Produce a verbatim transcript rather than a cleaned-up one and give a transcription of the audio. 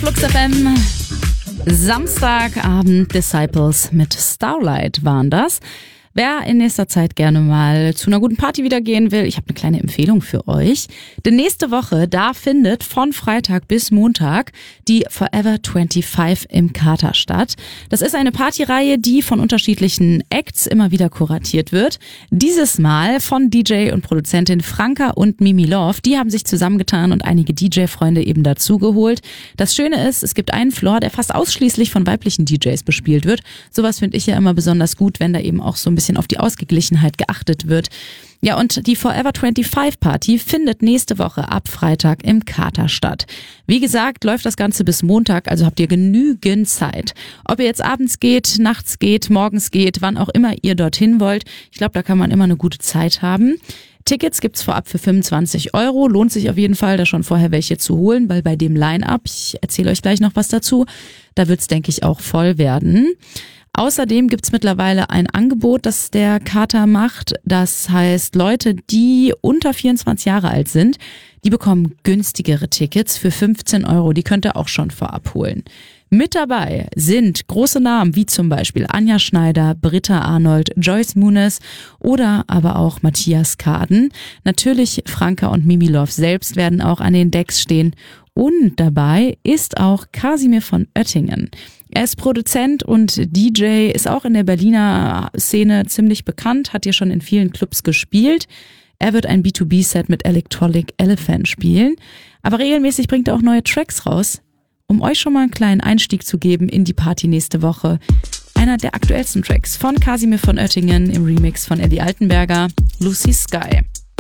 Flux F M. Samstagabend Disciples mit Starlight waren das. Wer in nächster Zeit gerne mal zu einer guten Party wieder gehen will, ich habe eine kleine Empfehlung für euch. Denn nächste Woche, da findet von Freitag bis Montag die Forever fünfundzwanzig im Kater statt. Das ist eine Partyreihe, die von unterschiedlichen Acts immer wieder kuratiert wird. Dieses Mal von D J und Produzentin Franka und Mimi Love. Die haben sich zusammengetan und einige D J-Freunde eben dazugeholt. Das Schöne ist, es gibt einen Floor, der fast ausschließlich von weiblichen D Js bespielt wird. Sowas finde ich ja immer besonders gut, wenn da eben auch so ein bisschen auf die Ausgeglichenheit geachtet wird. Ja, und die Forever fünfundzwanzig Party findet nächste Woche ab Freitag im Kater statt. Wie gesagt, läuft das Ganze bis Montag, also habt ihr genügend Zeit. Ob ihr jetzt abends geht, nachts geht, morgens geht, wann auch immer ihr dorthin wollt, ich glaube, da kann man immer eine gute Zeit haben. Tickets gibt's vorab für fünfundzwanzig Euro. Lohnt sich auf jeden Fall, da schon vorher welche zu holen, weil bei dem Line-Up, ich erzähle euch gleich noch was dazu, da wird's, denke ich, auch voll werden. Außerdem gibt's mittlerweile ein Angebot, das der Kater macht. Das heißt, Leute, die unter vierundzwanzig Jahre alt sind, die bekommen günstigere Tickets für fünfzehn Euro. Die könnt ihr auch schon vorab holen. Mit dabei sind große Namen wie zum Beispiel Anja Schneider, Britta Arnold, Joyce Muniz oder aber auch Matthias Kaden. Natürlich Franka und Mimi Love selbst werden auch an den Decks stehen. Und dabei ist auch Kasimir von Oettingen. Er ist Produzent und D J, ist auch in der Berliner Szene ziemlich bekannt, hat hier schon in vielen Clubs gespielt. Er wird ein B zwei B-Set mit Electronic Elephant spielen, aber regelmäßig bringt er auch neue Tracks raus. Um euch schon mal einen kleinen Einstieg zu geben in die Party nächste Woche, einer der aktuellsten Tracks von Kasimir von Oettingen im Remix von Eddie Altenberger, Lucy Sky.